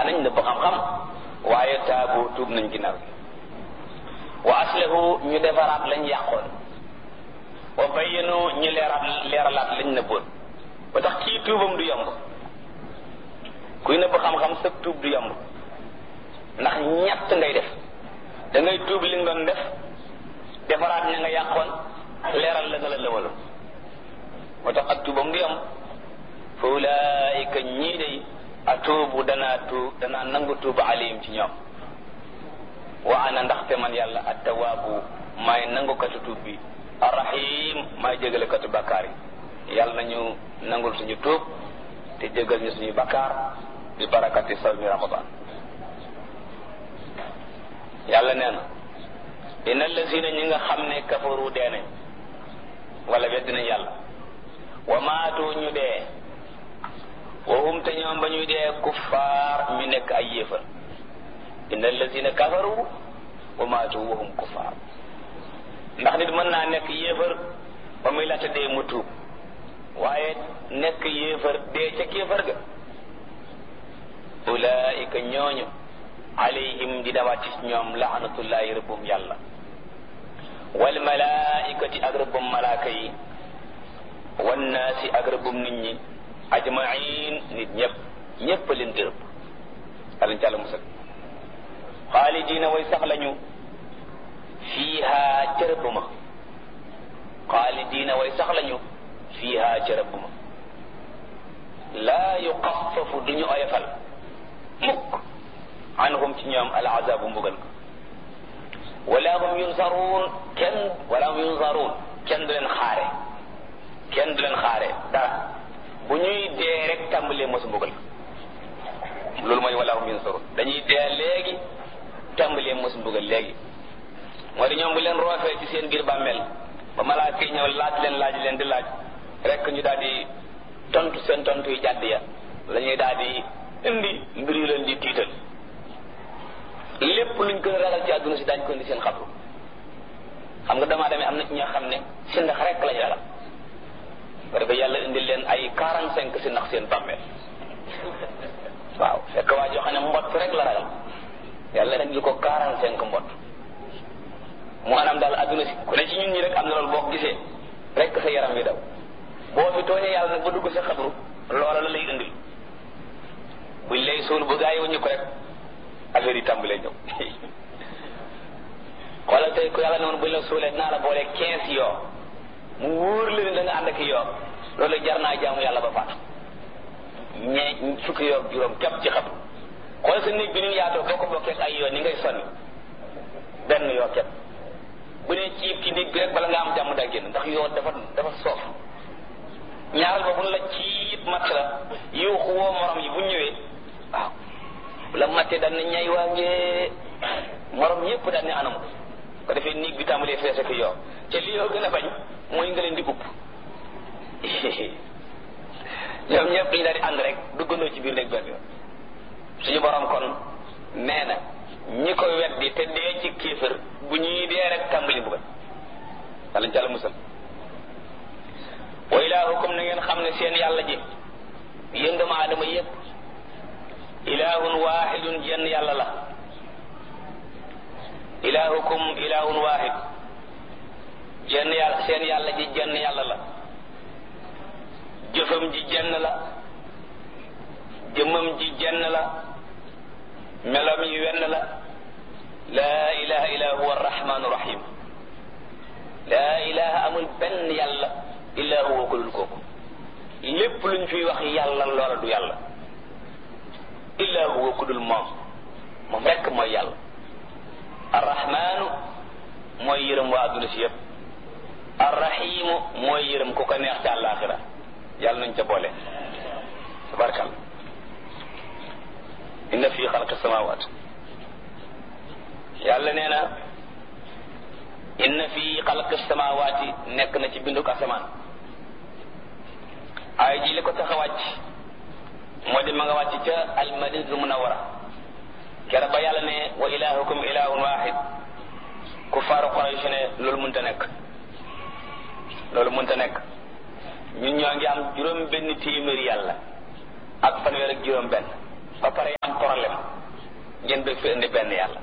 nañ nëbb xam-xam waaye taabu tuub nañ ginnaaw gi wa aslahu ñu defaraat lañ yàqoon wa bayyanu ñu leeralaat lañ nëbboon ba tax kii tuubam du yomb kuy nëbb xam-xam sa tuub du yomb ndax ñett ngay def da ngay tuub li nga doon def defaraat ña nga yàqoon leeral la nga la lëwaloon moo tax ak tuubam du yomb fa ulaayika ñii day atuubu danaa nangu tuuba alayhim ci ñoom wa ana ndaxte man yàlla attawaabu maay nangukatu tuub bi arrahim maay jégalekatu bakkaar yi yàlla nañu nangul suñu tuub te jégal ñu suñu bakkaar bi barakati sawmi ramadan yàlla nee na inna allazina ñi nga xam ne kafaru dee nañ wala weddi nañ yàlla wa maatu ñu dee wa hum te ñoom ba ñuy dee kuffaar ñu nekk ay yéefar inna allazina kafaru wa maatu wa hum kuffaar ndax nit mën naa nekk yéefar ba muy laata dee mu tuub waaye nekk yéefar dee ca kéefar ga ulaika ñooñu alayhim di dawaat ci ñoom laanatullahi rëbbum yàlla wal malaikati ak rëbbum malaaka yi wan naasi ak rëbbum nit ñi ajmain nit ñëpp leen di rëbb alañ ci àlla musal xaalidina way sax lañu fiiha ca rëbb ma xaalidina way sax lañu fiiha ca rëbb ma laa yuxaffafu duñu oyofal mukk anhum ci ñoom al azabu mbugal ko wala hum yunsaruun kenn du leen xaare dara bu ñuy dee rek tàmbalee mosu mbugal loolu mooy wala hum yunsaruun dañuy dee léegi tàmbalee mosu mbugal léegi moo di ñoom bu leen roofee ci seen biir bàmmeel ba malaaka yi ñëw laaj leen di laaj rek ñu daal di tontu seen tontu yu jàdd ya la ñuy daal di indi mbir yu leen di tiital lépp luñ gën a ragal ci àdduna si daañu ko indi seen xabru xam nga damaa demee am na ci ñoo xam ne si ndax rek lañ ragal ba defee yàlla indil leen ay 45 si ndax seen bàmmeel waaw fekk waa joo xam ne mbott rek la ragal yàlla indil ko 45 mbott mu anam daal àdduna si ku ne ci ñun ñi rek am na loolu boo ko gisee rek sa yaram wi daw boo fi tooñee yàlla nag ba dugg sa xabru loola la lay indil buñ lay suul bu gaa yi wuñu ko rek affaire yi tàmbalee ñëw xoolal tey ku yàlla ne woon buñ la suulee naa la boole 15 yoo mu wóor leen da nga ànd ak yoo loolu jar naa jaamu yàlla ba faatu fukki yoo juróom képp ci xabru xoolal sa néeg bi ni yaatoo boo ko bokkee ay yoo ni ngay sonni benn yoo képp bu ne ciib ci néeg bi rek bala nga am jàmm daa génn ndax yoo dafa soof ñaaral ba buñ la ciib matt la yuuxu woo morom yi bu ñëwee waaw la mattee daan na ñay waa ngee morom ñëpp daan ne anam ko defee néeg bi tàmbalee fees ak yoo te li yoo gën a bañ mooy nga leen di upp ñoom ñëpp dañu daal di ànd rek duggandoo ci biir néeg benn yoon suñu borom kon nee na ñi ko weddi te dee ci kéefër bu ñuy dee rek tàmbali mbugal walañ ca la musal wa ilaahukum na ngeen xam ne seen yàlla ji yéen doomu aadama yépp ilaahun waahidun jenn yàlla la ilaahukum ilaahun waahid jenn yàlla seen yàlla ji jenn yàlla la jëfam ji jenn la jëmmam ji jenn la melam yi wenn la laa ilaha illa huwa arrahmanu rahim laa ilaha amul benn yàlla illa huwa ko dul kooku lépp luñ fiy wax yàlla loola du yàlla illa huwa ku dul moom rekk mooy yàlla arrahmanu mooy yërëm waa adduna si yëpp arrahimu mooy yërëm ku ko neex ca àllaaxira yàlla nañ ca boole tabarakalla inna fi xalqi samawat yàlla nee na inna fi xalqi samawati nekk na ci binduk asamaan ay ji li ko tax a wàcc moo di ma nga wàcc ca almadinatul munawwara kera ba yàlla ne wa ilahukum ilahun wahid kuffaaru Quraysh ne loolu mënta nekk ñun ñoo ngi am juróom benn téeméeri yàlla ak fanweer ak juróom benn ba pare am problème ngeen bëgg fi indi benn yàlla.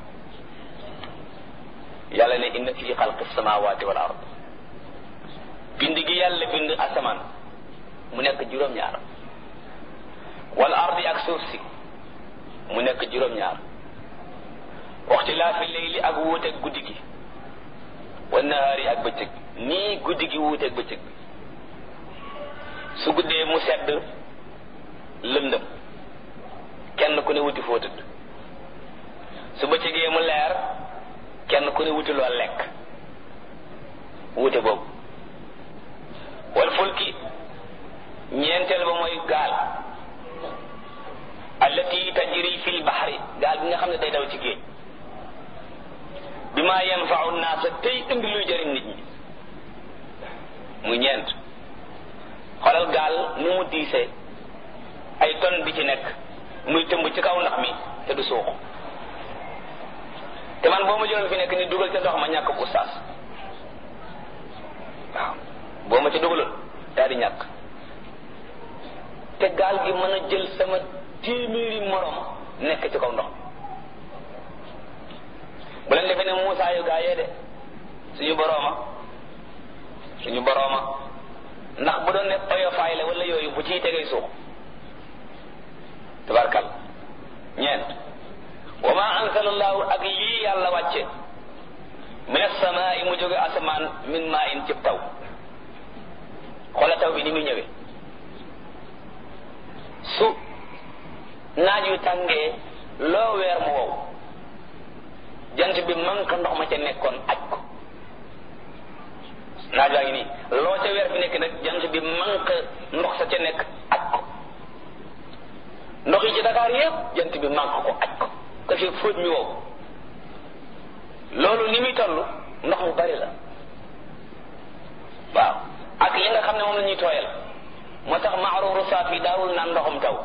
yàlla ne inna fi xalqi samawati wal ard bind gi yàlla bind asamaan mu nekk juróom-ñaar wal ardi ak suuf si mu nekk juróom-ñaar waxtilaafi layli ak wuuteeg guddi gi wa nahaari ak bëccëg nii guddi gi wuuteeg bëccëg bi su guddee mu sedd lëndëm kenn ku ne wuti foo tëdd su bëccëgee mu leer kenn ku ne wuti loo lekk wuute boobu wal fulki ñeenteel ba mooy gaal allati tajri fil bahri gaal bi nga xam ne day daw ci géej bi ma yanfa'u naasa tey indi luy jëriñ nit ñi muy ñeent xoolal gaal ni mu diisee ay tonne bi ci nekk muy tëmb ci kaw ndox mi te du suux te man boo ma jëloon fi nekk ni dugal ca ndox ma ñàkk bu ustaas waaw boo ma ci dugaloon daal di ñàkk te gaal gi mën a jël sama téeméeri morom nekk ci kaw ndox bu leen defee ne Muusaa yu gaa yee de suñu borooma ndax bu doon ne oyofaay la wala yooyu bu ciy tegee suux tabarkal ñeent wa ma ansala allahu ak lii yàlla wàcce min as-samaa'i mu jóge asamaan min maa'in cib taw xoola taw bi ni muy ñëwee su naaj yu tàngee loo weer mu wow jant bi manque ndox ma ca nekkoon aj ko naaj waa ngi nii loo ca weer fi nekk nag jant bi manque ndox sa ca nekk aj ko ndox yi ci Dakar yépp jant bi manque ko aj ko ko fi fóot mi wow loolu ni muy toll ndox mu bari la waaw ak li nga xam ne moom la ñuy tooyal moo tax maaruuru saafi daawul naan ndoxum taw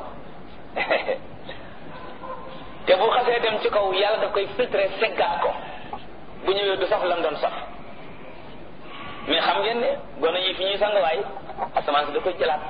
te bu xasee dem ci kaw yàlla daf koy filtré seggaat ko bu ñëwee du saf lam doon saf mais xam ngeen ne gone yi fi ñuy sanguwaay asamaan si da koy jëlaat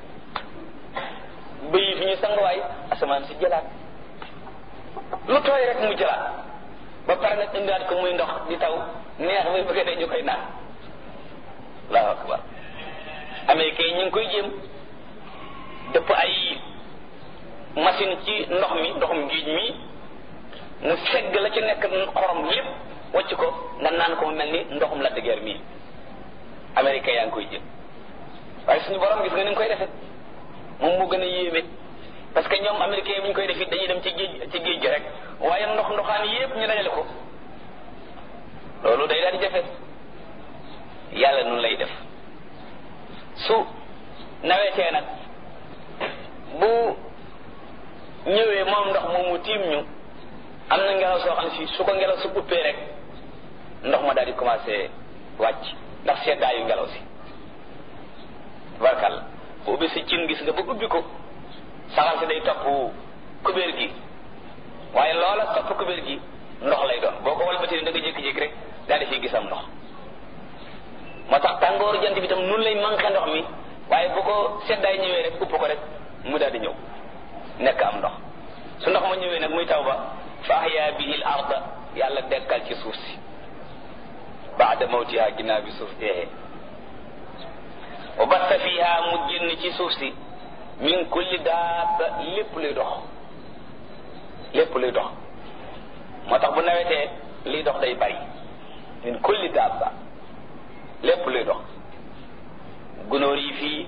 bëy yi fi ñuy sanguwaay asamaan si jëlaat lu tooy rek mu jëlaat ba pare nag indiwaat ko muy ndox di taw neex muy bëgg de ñu koy naan allahu akbar américain yi ñu ngi koy jéem dëpp ay machine ci ndox mi ndoxum géej mi mu segg la ci nekk xorom lépp wacc ko nga naan ko mu mel ni ndoxum la dëgër mii américain yaa ngi koy jéem waaye suñu borom gis nga ni nga koy defee moom moo gën a yéeme parce que ñoom américain yi bu ñu koy def it dañuy dem ci géej gi rek waaye ndoxaan yépp ñu dajale ko loolu day daal di jafe yàlla nun lay def su nawetee nag bu ñëwee moom ndox moomu tiim ñu am na ngelaw soo xam ne si su ko ngelaw su uppee rek ndox ma daal di commencé wàcc ndax seddaayu ngelaw si tabarkàlla bu ubbi si cin gis nga ba ubbi ko saxal si day topp kubéer gi waaye loola topp kubéer gi ndox lay doon boo ko walbatee da nga jékki-jékki rek daal di fiy gisam ndox moo tax tàngooru jant bi tam nun lay manqué ndox mi waaye bu ko seddaay ñëwee rek upp ko rek mu daal di ñëw nekk am ndox su ndox ma ñëwee nag muy taw ba fa ahya bihi al arda yàlla dekkal ci suuf si baada mawtiha ginnaaw bi suuf deexee wa batta fiha mu génn ci suuf si min kulli daaba lépp luy dox moo tax bu nawetee liy dox day bari min kulli daaba lépp luy dox gunóor yi fii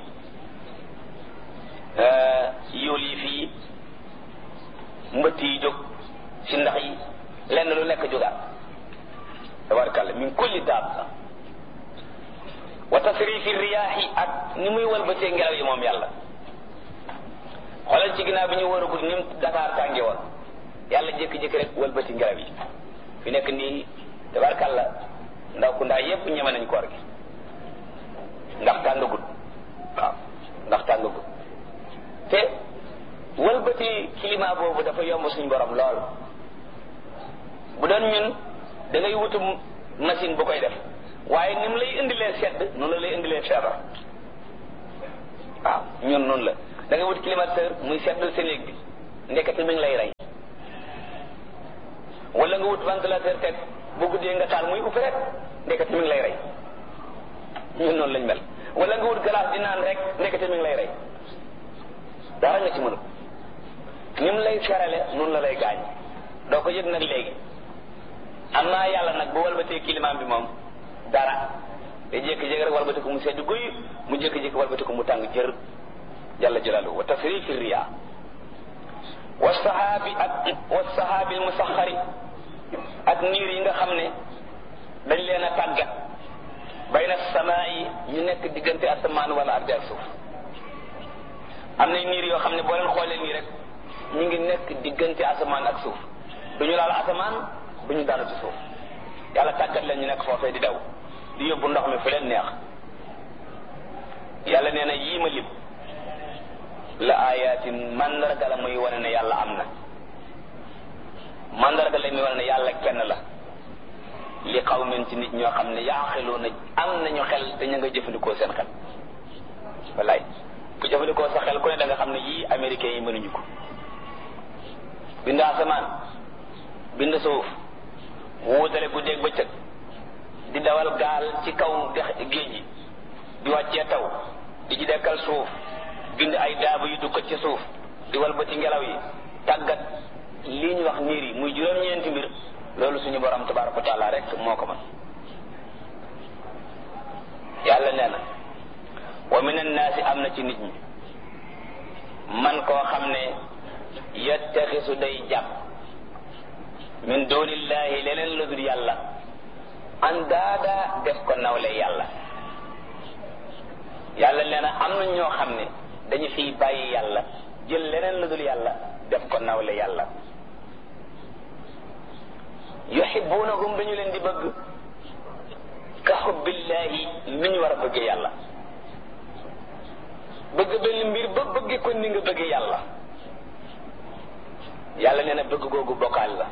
yóol yi fii mbëtt yi jóg si ndax yi lenn lu nekk jógaat tabarkàlla min kulli daaba wa tasrifi riyaahi ak ni muy walbatee ngelaw yi moom yàlla xoolal ci ginnaaw bi ñu war a guddi ni mu Dakar tànge woon yàlla jékki-jékki rek walbati ngelaw yi fi nekk nii tabarkàlla ndaw ku ndaa yépp ñeme nañ koor gi ndax tàngagut waaw ndax tàngagut te walbati climat boobu dafa yomb suñ borom lool bu doon ñun da ngay wutu machine bu koy def waaye ni mu lay indilee sedd noonu la lay indilee feebar waaw ñun noonu la da ngay wut climatiseur muy seddal sa néeg bi ndekete mi ngi lay rey wala nga wut ventilateur teg bu guddee nga taal muy upp rek ndekete mi ngi lay rey. ñun noonu lañ mel. wala nga wut glace di naan rek ndekete mi ngi lay rey dara nga ci mënu ni mu lay serale noonu la lay gaañ doo ko yëg nag léegi. am naa yàlla nag bu walbatee climat bi moom dara day jékki-jékki rek walbati ko mu sedd guy mu jékki-jékki walbati ko mu tàng jër jalla jalaaluhu wa tasrifi riyaa wa sahaabi almusaxari ak niir yi nga xam ne dañ leen a tàggat bayna samaa yi ñu nekk diggante asamaan wala ardi ak suuf. am na niir yoo xam ne boo leen xoolee nii rek ñu ngi nekk diggante asamaan ak suuf du ñu laal asamaan du ñu dara ci suuf yàlla tàggat leen ñu nekk foofee di daw di yóbbu ndox mi fu leen neex. yàlla nee na yii ma lim la ayatin mandarga la muy wane ne yàlla am na mandarga la muy wane ne yàlla kenn la li qawmin ci nit ñoo xam ne yaaqiluuna am nañu xel te ñu nga jëfandikoo seen xel. wallaay ku jëfandikoo sa xel ku ne da nga xam ne yii américains yi mënuñu ko. bind asamaan bind suuf wuutale guddeeg bëccëg di dawal gaal ci kaw géej gi di wàccee taw di ci dekkal suuf bind ay daaba yu dugg ci suuf di walbati ngelaw yi tàggat lii ñu wax niir yi muy juróom-ñeenti mbir loolu suñu borom tabaraka wa taala rek moo ko mën. yàlla nee na wa min annaasi am na ci nit ñi man koo xam ne yattaxisu day jàpp min dunillahi leneen lu dul yàlla andaada def ko nawle yàlla. yàlla nee na am na ñoo xam ne dañu fiy bàyyi yàlla jël leneen lu dul yàlla def ko nawle yàlla. yuhibbunahum dañu leen di bëgg ka hubbillahi ni ñu war a bëggee yàlla. bëgg benn mbir ba bëgge ko ni nga bëggee yàlla. yàlla nee na bëgg googu bokkaal la.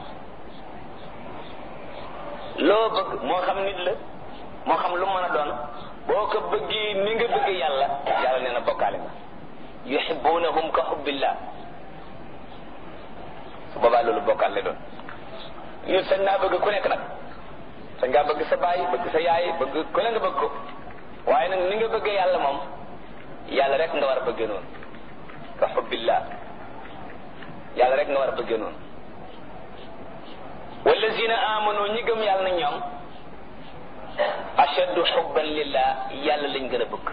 loo bëgg moo xam nit la moo xam lu mën a doon boo ko bëggee ni nga bëggee yàlla yàlla nee na bokkaale nga. yuhibbunahum ka hubbillah su boobaa loolu bokkaal la doon. nit sañ naa bëgg ku nekk nag sañ ngaa bëgg sa baay bëgg sa yaay bëgg ku ne nga bëgg ko waaye nag ni nga bëggee yàlla moom yàlla rek nga war a bëggee noonu ka hubbillah yàlla rek nga war a bëggee noonu. wallazina amanu ñi gëm yàlla na ñoom ashaddu hubban lillah yàlla lañ gën a bëgg.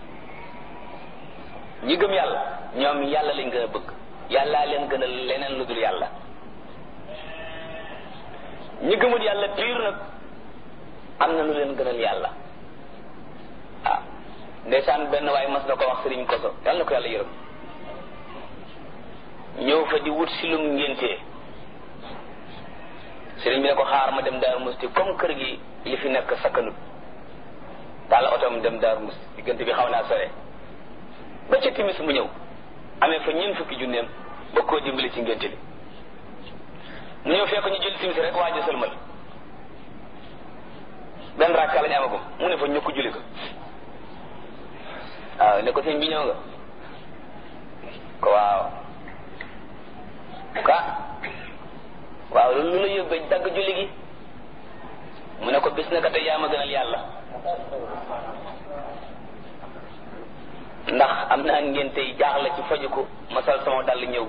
ñi gëm yàlla ñoom yàlla lañ gën a bëgg yàllaa leen gën a leneen lu dul yàlla. ñi gëmul yàlla piir nag am na lu leen gënal yàlla. ah ndeysaan benn waaye mas na ko wax sëriñ Koso yàlla na ko yàlla yërëm ñëw fa di wut si lum ngéntee sëriñ bi ne ko xaar ma dem Daaru Musti comme kër gi li fi nekk sakkanut taal otom dem Daaru Musti diggante bi xaw naa sore ba ca timis mu ñëw amee fa ñeent fukki junneem ba koo dimbali ci ngénte li mu ñëw fekk ñu jël timis rek waa ji sëlmal benn rakka la ñu amagum mu ne fa ñukk julli ko waaw ne ko sëñ bi ñëw nga ko waaw waaw lu la yóbbee dagg julli gi mu ne ko bis na ka tey yaa ma gënal yàlla ndax am naa ngénte yi jaaxle ci faju ko ma sol sama dàll ñëw.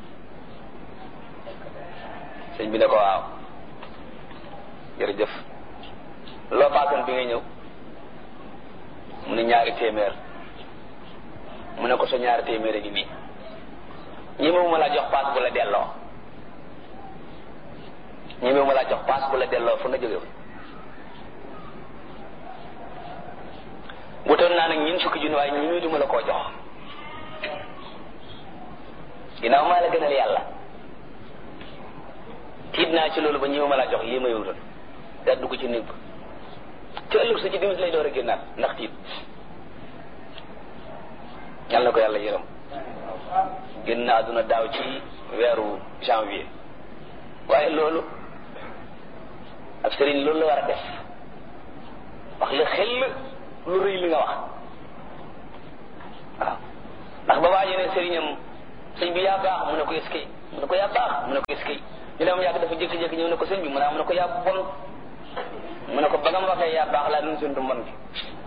sëñ bi ne ko waaw jërëjëf loo paasoon bi ngay ñëw mu ne 2 téeméer mu ne ko sa 2 téeméer gi nii ñi ma laa jox paas bu la delloo ñi ma laa jox paas bu la delloo fu nga jóge wutoon naa nag ñun fukki junni waaye ñi duma la koo jox ginnaaw maa la gënal yàlla tiit naa ci loolu ba ñi ma laa jox lii ma yowutoon daa dugg ci néeg ba ci ëllëg sa ci dimis lay door a génnaat ndax tiit yàlla na ko yàlla yërëm génn àdduna daaw ci weeru janvier waaye loolu ab sëriñ loolu la war a def wax la xel lu rëy li nga wax waaw ndax ba waajee ne sëriñam sëñ bi yaa baax mu ne ko eskay mu ne ko yaa baax mu ne ko eskay ñu dem yàgg dafa jékki-jékki ñëw ne ko sëñ bi mu ne ko yaa bon mu ne ko ba nga ma waxee yaa baax laa doon suntu mbon gi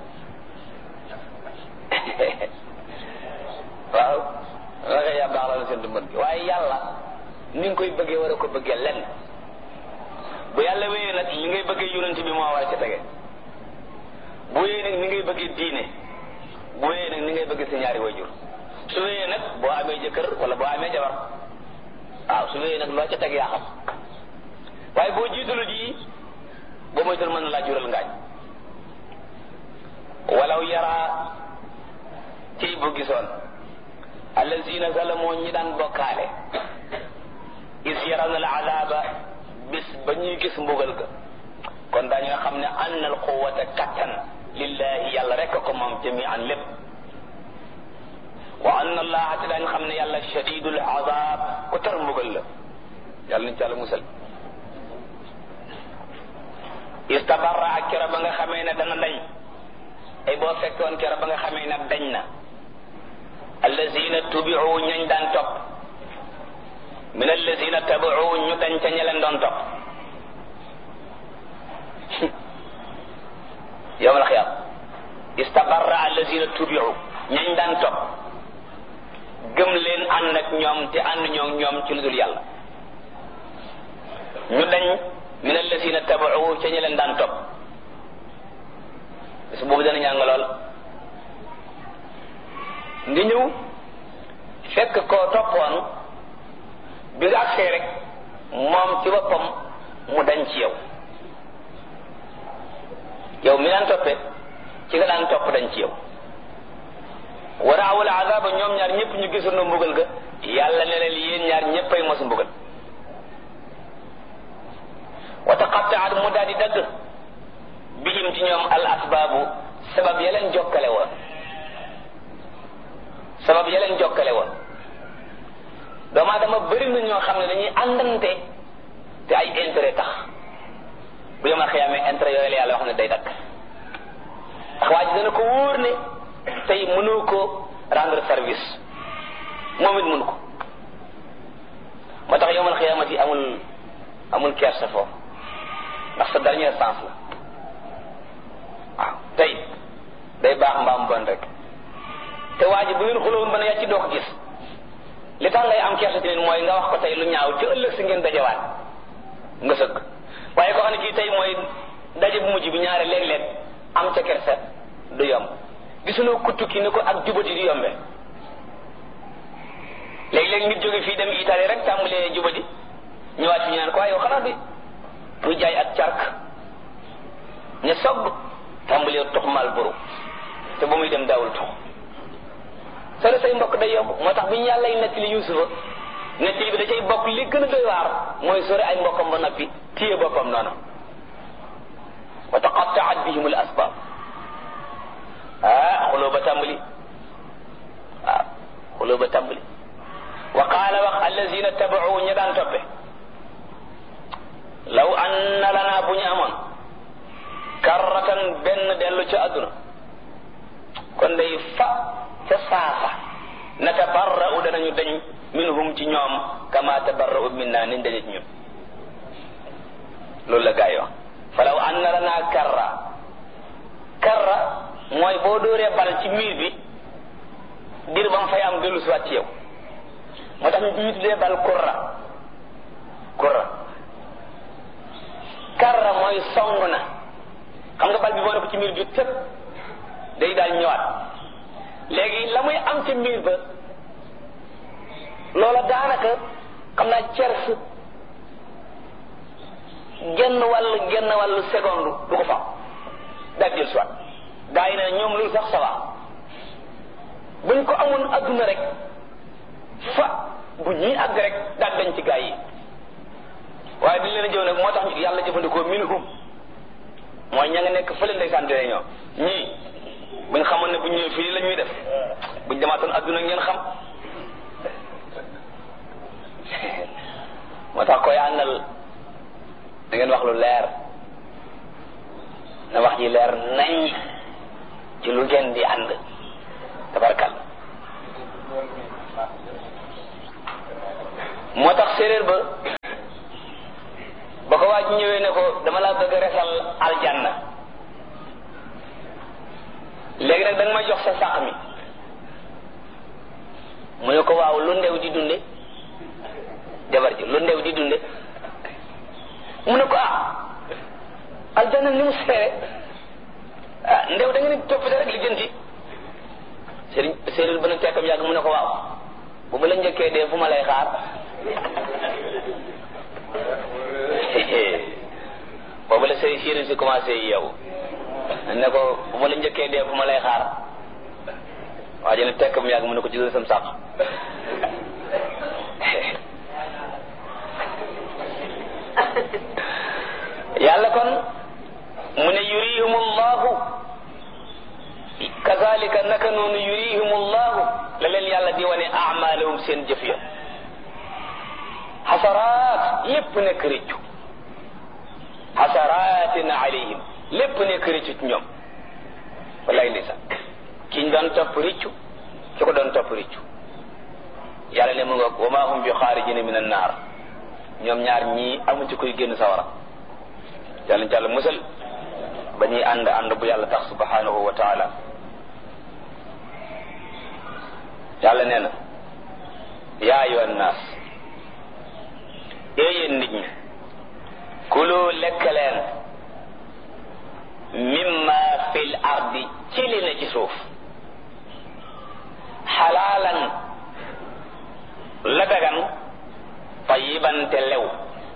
waaw waxee yaa baax laa doon suntu mbon gi waaye yàlla ni nga koy bëggee war a ko bëggee lenn bu yàlla wéyee nag li ngay bëggee yonent bi moo war a ca tege bu wéyee nag ni ngay bëggee diine bu wéyee nag ni ngay bëggee sa ñaari wayjur su wéyee nag boo amee jëkkër wala boo amee jabar waaw su wéyee nag loo ca teg yaa xam waaye boo jiitalu ji boo moytul mën na laa jural ngaañ walaw yara ciy bu gisoon allazina zalamoo ñi daan bokkaale is yarawna al azaba bis ba ñuy gis mbugal ga kon daañu nga xam ne anna al quwwata kattan lillahi yàlla rek ko moom jami'an lépp wa anna allaha te daañu xam ne yàlla shadidul azab ku tar mbugal la yàlla nañ ci yàlla musal istabarra ak kera ba nga xamee ne dana dañ ay boo fekkoon kera ba nga xamee ne dañ na allazina tubi'u ñañ daan topp min allazina tabi'u ñu dañ ca ña leen doon topp yawmal xiyaam istabarra allazina tubi'u ñañ daan topp gëm leen ànd ak ñoom te ànd ñoom ci lu dul yàlla ñu dañ min allazina tabi'u ca ña leen daan topp bis boobu dana ñàng lool nga ñëw fekk koo toppoon bi nga agsee rek moom ci boppam mu dañ ci yow mi daan toppe ci nga daan topp dañ ci yow waraawul azaba ñoom ñaar ñëpp ñu gisandoo mbugal ga yàlla ne leen yéen ñaar ñëppay mos mbugal wa taqatta'at mu daal di dagg bihim ci ñoom al asbaabu sabab ya leen jokkale woon doomu aadama bëri na ñoo xam ne dañuy àndante te ay intérêt tax bu yemal xiyaamee intérêt yooyu la yàlla wax ne day dakk ndax waa ji dana ko wóor ne tey mënoo ko rendre service moom it mënu ko moo tax yemal xiyaamati amul kersa foofu ndax sa dernière chance la waaw tey day baax mbaam bon rek te waa ji bu ngeen xulowoon ba ne yaa ci doo ko gis li tax ngay am kersa ci nit mooy nga wax ko tey lu ñaaw ci ëllëg si ngeen dajewaat nga sëgg waaye ko xam ne kii tey mooy daje bu mujj bi ñaare léeg-léeg am ca kersa du yomb gisuloo ku tukki ni ko ak jubati di yombe léeg-léeg nit jóge fii dem Italie rek tàmbalee jubati ñëwaat fi ñu naan ko waaye yow xanaa du jaay ak cark ña sogg tàmbalee tux mal buru te ba muy dem daawul tux solo say mbokk day yomb moo tax bu ñu yàlla y nettali Yuusufa nettali bi da cay bokk li gën a doy waar mooy sore ay mbokkam ba noppi téye boppam noonu wa taqatta'at bihim al asbab xuloo ba tàmbali xuloo ba tàmbali wa qaala wax allazina taba'u ña daan toppe law anna lana bu ñu amoon karratan benn dellu ca àdduna kon day fa ca saasa natabarra'u danañu dañ minhum ci ñoom kama tabarra'u minna niñ dañe ci ñun loolu la gaa yi wax fa law anna lana karra mooy boo dóoree bal ci miir bi dir ba mu fay am dellu si waat ci yow moo tax ñu tuddee bal kurra karra mooy song na xam nga bal bi boo ne ko ci miir bi tëpp day daal ñëwaat léegi la muy am ci miir ba loola daanaka xam naa cers genn wàllu seconde du ko fa daal jël soit gaa yi ne ñoom loolu sax sawa buñ ko amoon adduna rek fa bu ñuy àgg rek daal dañ ci gaa yi waaye dañ leen a jëw nag moo tax yàlla jëfandikoo minhum mooy ña nga nekk fële ndeysaan dee ñoo ñii buñ xamoon ne bu ñëwee fii la ñuy def buñ demaatoon adduna ngeen xam moo tax koy àndal da ngeen wax lu leer na wax ji leer nañ ci lu ngeen di ànd tabarkal moo tax séeréer ba ko waa ji ñëwee ne ko dama laa bëgg a resal aljanna léegi nag da nga ma jox sa sàq mi mu ne ko waaw lu ndew di dunde jabar ji lu ndew di dunde mu ne ko aljanna ni mu seere ndew da nga ni toppite rek li jënti séeréer ba na tekkam yàgg mu ne ko waaw bu ma la njëkkee dee fu ma lay xaar boobu la séeréer si commencé yow ne ko bu ma la njëkkee dee fu ma lay xaar waa ji ne tekkam yàgg mu ne ko jëlal sam sàq yàlla kon mu ne yurihumullahu kazalika naka noonu yurihumullahu la leen yàlla di wane a'malahum seen jëf ya xasaraat lépp nekk rëccu xasaraatin alayhim lépp nekk rëccu ci ñoom wallaay ndeysaan kiñ doon topp rëccu ki ko doon topp rëccu yàlla ne mu nga wa ma hum bi xaarijina min annaar ñoom ñaar ñii amu ci koy génn sawara yàlla ñu jàll musal ba ñuy ànd bu yàlla tax subhanahu wa taala yàlla nee na yaa ayyuhan naas yéen nit ñi kulu lekk leen mimma fil ardi ci li na ci suuf xalaalan la dagan tayiban te lew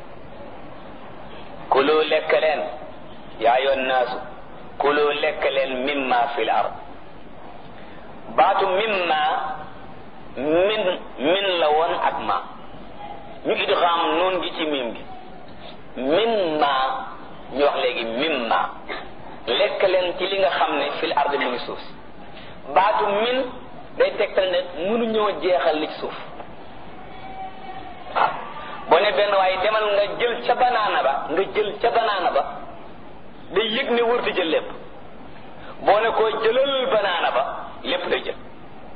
kulu lekk leen yaa ayyuhan naasu kulu lekk leen mimma fil ard baatu mimma min la woon ak ma ñu idgham noon gi ci mim gi mimma ñu wax léegi mimma lekk leen ci li nga xam ne fil ard mu ngi suuf baatu min day tegtal ne mënuñoo jeexal li ci suuf waaw boo ne benn waaye demal nga jël ca banaana ba day yëg ne wërta jël lépp boo ne koo jëlal banaana ba lépp day jël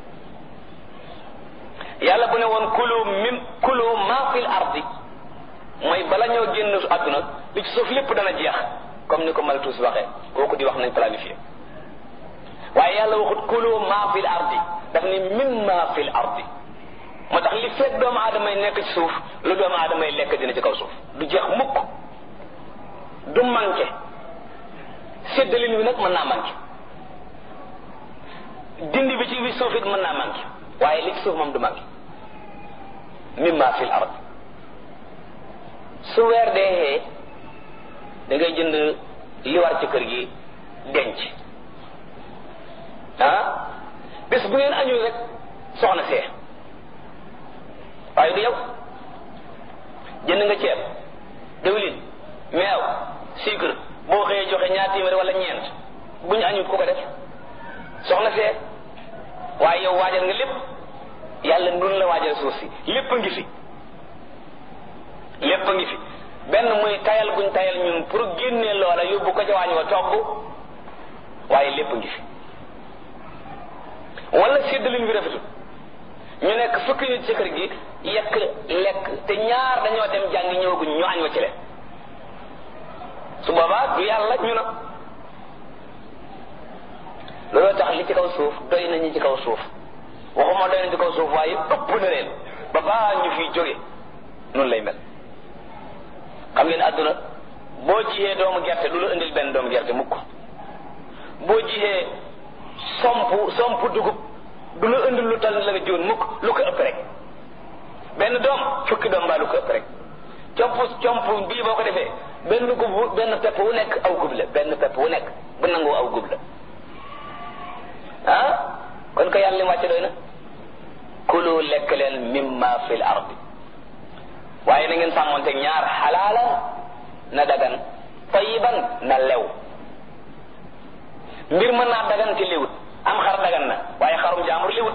yàlla bu ne woon kulu ma fil ardi mooy bala ñoo génn àdduna li ci suuf lépp dana jeex comme ni ko Malthus waxee kooku di wax nañ planifié waaye yàlla waxut kulu ma fil ardi daf ni mimma fil ardi moo tax li fekk doomu aadama yi nekk ci suuf lu doomu aadama yi lekk dina ci kaw suuf du jeex mukk du manqué séddalin wi nag mën naa manqué dindi bi ci wi suuf it mën naa manqué waaye li ci suuf moom du manqué mimma fil ard su weer dee da ngay jënd li war ci kër gi denc bés bu ngeen añul rek soxna see waaye du yow jënd nga ceeb diwlin meew sucre boo xëyee joxe ñaar téeméer wala ñeent bu ñu añut ku ko def soxna see waaye yow waajal nga lépp yàlla nun la waajal suuf si lépp a ngi fi benn muy tayal guñ tayal ñun pour génnee loola yóbbu ko ca waañ wa togg waaye lépp a ngi fi wala séddalin bi rafetul ñu nekk fukki nit ci kër gi yekk lekk te ñaar dañoo dem jàngi ñëwaguñ ñu añ wa ci leen su boobaa du yàlla ñu na looloo tax li ci kaw suuf doy nañu ci kaw suuf waxuma doy nañu ci kaw suuf waaye ëpp na leen ba baa ñu fiy jóge noonu lay mel xam ngeen àdduna boo jiyee doomu gerte du la indil benn doomu gerte mukk boo jiyee somp dugub du la indil lu tal la nga jiwoon mukk lu ko ëpp rek benn doom fukki doom mbaa lu ko ëpp rek comp bii boo ko defee benn pepp wu nekk aw gub la bu nangoo aw gub la kon ko yàlla li wàcce doy na kulu lekk leen mimma fil ardi waaye na ngeen sàmmonte ñaar xalaalan na dagan tayiban na lew mbir mën naa dagan ci liwut am xar dagan na waaye xarum jaambur liwut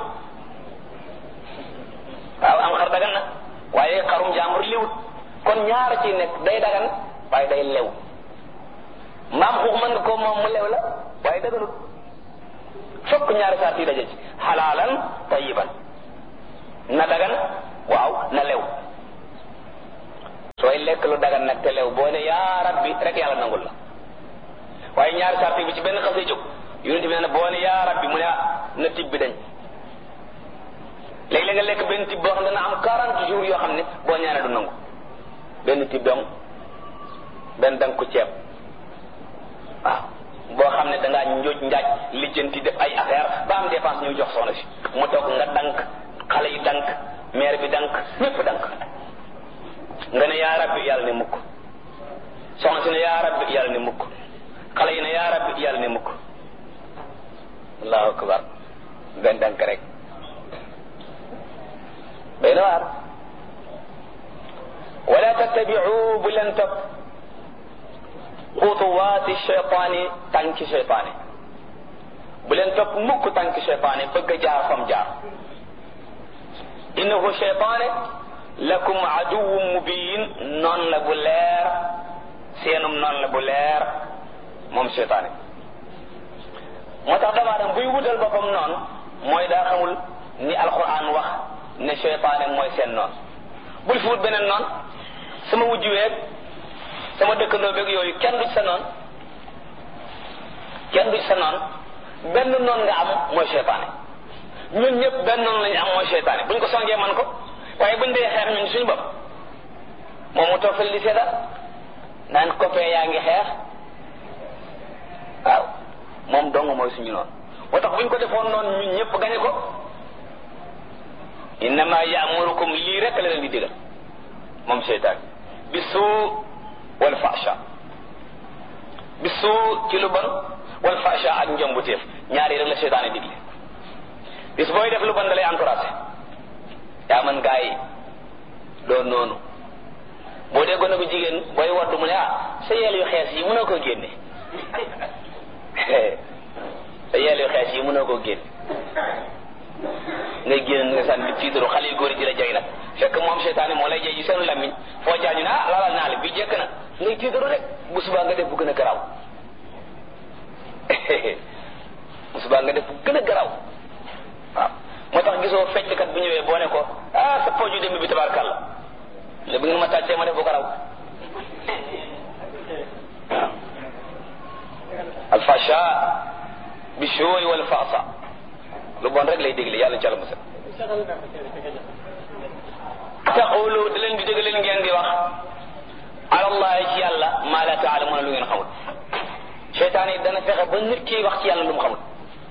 waaw am xar dagan na waaye xarum jaambur liwut kon ñaar ci nekk day dagan waaye day lew mbaam xuux mën nga ko moom mu lew la waaye daganut fokk ñaari saat yi daje ci xalaalan tayiban na dagan waaw na lew soo booy lekk lu dagan nag te lew boo ne yaa rabbi rek yàlla nangul la waaye ñaari sarti bi ci benn xasee jóg yonent bi nee na boo ne yaa rabbi mu ne na tib bi dañ léegi-léeg nga lekk benn tib boo xam ne dana am 40 jours yoo xam ne boo ñaanee du nangu benn tib dong benn dang ko ceeb waaw boo xam ne dangaa njooj njaaj lijjanti def ay affaire ba am dépense ñëw jox soxna si mu toog nga dank xale yi dank maire bi dank ñépp dank nga ne yaa rabbi yàlla ne mukk soxna si ne yaa rabbi yàlla ne mukk xale yi ne yaa rabbi yàlla ne mukk allahu akbar benn dank rek bay na waar wala tattabi'u bu leen topp xutuwaati cheytaani tànki cheytaani bu leen topp mukk tànki cheytaani bëgg a jaar fam jaar innahu cheytaane lakum aduwwun mubin noon la bu leer seenum noon la bu leer moom cheytaane moo tax dama dem buy wutal boppam noonu mooy daa xamul ni alquran wax ne cheytaane mooy seen noon bul fi wut beneen noon sama wujju weeg sama dëkkandoo beeg yooyu kenn du ci sa noon kenn du ci sa noon benn noon nga am mooy cheytaane ñun ñëpp benn noon lañu am mooy cheytaane buñ ko songee man ko waaye buñ dee xeex ñun suñu bopp moom mu toog fële di seetal naan copain yaa ngi xeex waaw moom dong mooy suñu noon moo tax buñ ko defoon noonu ñun ñëpp gañe ko innama ya'murukum lii rek la leen di digal moom cheytaan bisuu wal fahsha bisuu ci lu bon wal fahsha ak njombuteef ñaari rek la cheytaan digle bis booy def lu bon da lay encouragé yaa man gaa yi doon noonu boo dee gone gu jigéen booy waddu mu ne sa yeel yu xees yi mënoo koo génne sa yeel yu xees yi mënoo koo génne ngay génn nga sànni tiitaru xale yu góor yi di la jay nag fekk moom seytaane moo lay jay yi seenu làmmiñ foo jaañu ne lalal naa la bi jekk na ngay tiitaru rek bu subaa nga def bu gën a garaaw bu subaa nga def bu gën a garaaw waaw moo tax gisoo fecckat bu ñëwee boo ne ko sa pooju dem bi tabarkàlla le bi ngeen ma tàccee ma def bu garaaw waaw alfasha bi shooy wal faasa lu bon rek lay dégle yàlla ci àlla musal taqulu da leen di dégg leen ngeen di wax alallahi ci yàlla ma la taalamuuna lu ngeen xamul seytaan yi dana fexe ba nit ki wax ci yàlla lu mu xamul